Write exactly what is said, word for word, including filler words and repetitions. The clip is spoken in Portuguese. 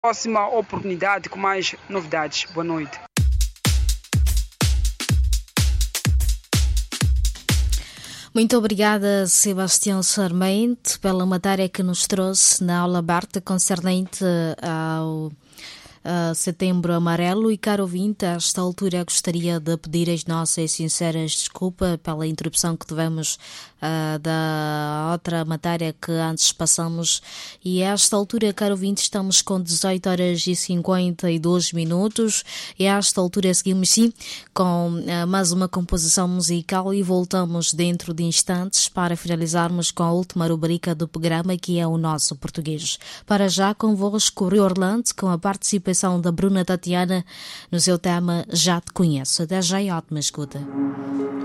próxima oportunidade com mais novidades. Boa noite. Muito obrigada, Sebastião Sarmento, pela matéria que nos trouxe na aula aberta concernente ao Uh, Setembro Amarelo. E, caro ouvinte, a esta altura gostaria de pedir as nossas sinceras desculpas pela interrupção que tivemos uh, da outra matéria que antes passamos. E a esta altura, caro ouvinte, estamos com dezoito horas e cinquenta e dois minutos, e a esta altura seguimos sim com uh, mais uma composição musical e voltamos dentro de instantes para finalizarmos com a última rubrica do programa, que é o Nosso Português. Para já, convosco, Rio Orlando, com a participação da Bruna Tatiana no seu tema Já Te Conheço. Até já e ótima escuta.